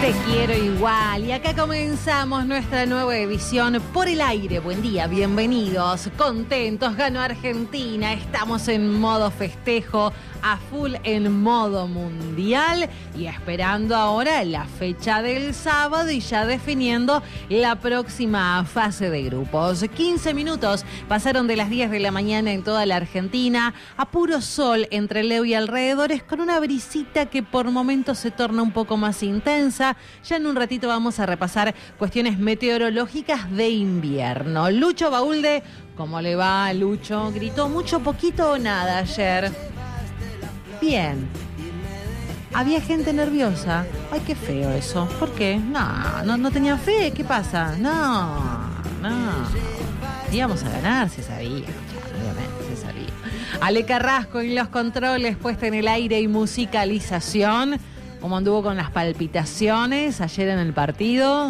Te quiero igual. Y acá comenzamos nuestra nueva edición por el aire. Buen día, bienvenidos. Contentos, ganó Argentina. Estamos en modo festejo, a full en modo mundial y esperando ahora la fecha del sábado y ya definiendo la próxima fase de grupos. 15 minutos pasaron de las 10 de la mañana en toda la Argentina, a puro sol entre Leo y alrededores, con una brisita que por momentos se torna un poco más intensa. Ya en un ratito vamos a repasar cuestiones meteorológicas de invierno. Lucho Baúlde, ¿cómo le va, Lucho? ¿Gritó mucho, poquito o nada ayer? Bien. Había gente nerviosa. Ay, qué feo eso. ¿Por qué? No tenían fe. ¿Qué pasa? No. Íbamos a ganar, se sabía. Obviamente, se sabía. Ale Carrasco en los controles, puesta en el aire y musicalización. ¿Cómo anduvo con las palpitaciones ayer en el partido?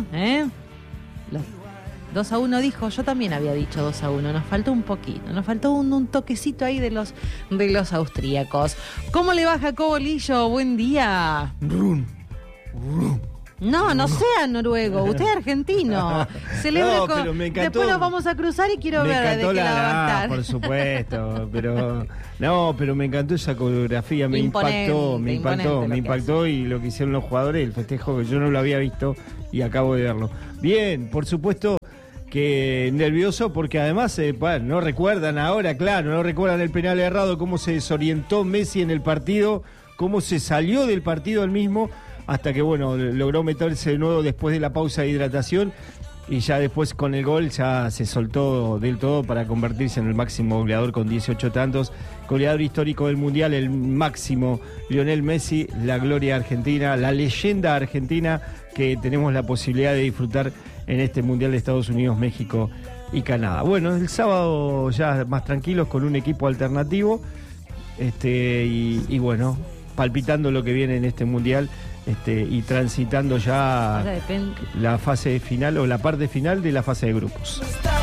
2-1 dijo, yo también había dicho 2-1, nos faltó un poquito, nos faltó un toquecito ahí de los austríacos. ¿Cómo le va, Jacobo Lillo? Buen día. No sea noruego, usted es argentino. Celebra no, pero me encantó. Después nos vamos a cruzar y quiero ver de qué la va a estar. Por supuesto, pero me encantó esa coreografía, me impactó y lo que hicieron los jugadores, el festejo que yo no lo había visto y acabo de verlo. Bien, por supuesto que nervioso porque además no recuerdan ahora, claro, no recuerdan el penal errado, cómo se desorientó Messi en el partido, cómo se salió del partido él mismo, hasta que logró meterse de nuevo después de la pausa de hidratación y ya después con el gol ya se soltó del todo para convertirse en el máximo goleador con 18 tantos, goleador histórico del Mundial, el máximo Lionel Messi, la gloria argentina, la leyenda argentina que tenemos la posibilidad de disfrutar en este Mundial de Estados Unidos, México y Canadá. Bueno, el sábado ya más tranquilos con un equipo alternativo y palpitando lo que viene en este Mundial y transitando ya la fase final o la parte final de la fase de grupos.